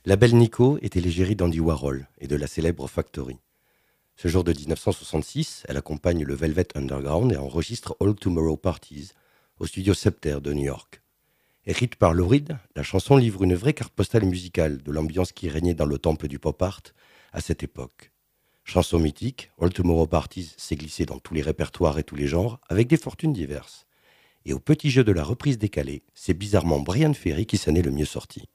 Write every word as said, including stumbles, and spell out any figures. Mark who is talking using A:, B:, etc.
A: La belle Nico était l'égérie d'Andy Warhol et de la célèbre Factory. Ce jour de dix-neuf cent soixante-six, elle accompagne le Velvet Underground et enregistre All Tomorrow Parties au studio Scepter de New York. Écrite par Lou Reed, la chanson livre une vraie carte postale musicale de l'ambiance qui régnait dans le temple du pop art à cette époque. Chanson mythique, All Tomorrow Parties s'est glissée dans tous les répertoires et tous les genres avec des fortunes diverses. Et au petit jeu de la reprise décalée, c'est bizarrement Brian Ferry qui s'en est le mieux sorti.